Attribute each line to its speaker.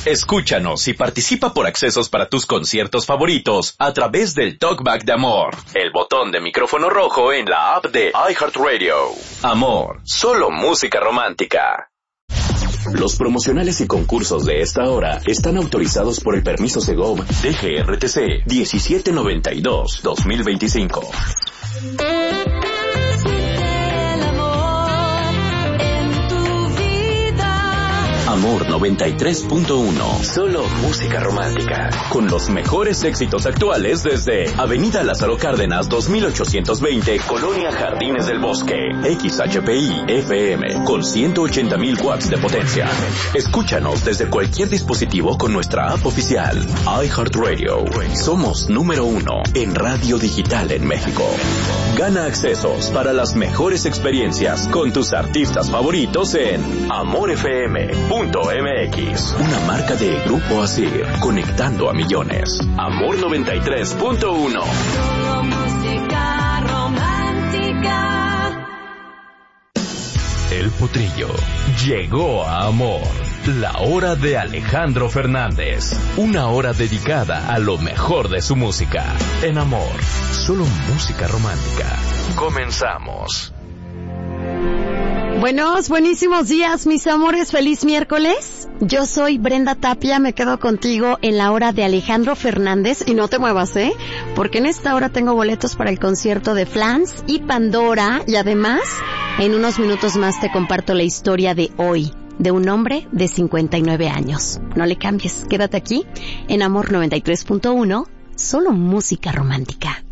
Speaker 1: Escúchanos y participa por accesos para tus conciertos favoritos a través del Talkback de Amor, el botón de micrófono rojo en la app de iHeartRadio. Amor, solo música romántica. Los promocionales y concursos de esta hora están autorizados por el permiso Segov DGRTC 1792-2025. Amor 93.1. Solo música romántica. Con los mejores éxitos actuales desde Avenida Lázaro Cárdenas 2820, Colonia Jardines del Bosque. XHPI FM con 180,000 watts de potencia. Escúchanos desde cualquier dispositivo con nuestra app oficial. iHeartRadio. Somos número 1 en radio digital en México. Gana accesos para las mejores experiencias con tus artistas favoritos en amorfm.mx, una marca de Grupo Asir, conectando a millones. Amor 93.1. Música romántica. El Potrillo llegó a Amor. La hora de Alejandro Fernández. Una hora dedicada a lo mejor de su música. En Amor, solo música romántica. Comenzamos.
Speaker 2: Buenísimos días, mis amores. Feliz miércoles. Yo soy Brenda Tapia. Me quedo contigo en la hora de Alejandro Fernández. Y no te muevas, porque en esta hora tengo boletos para el concierto de Flans y Pandora. Y además, en unos minutos más te comparto la historia de hoy, de un hombre de 59 años. No le cambies, quédate aquí en Amor 93.1, solo música romántica.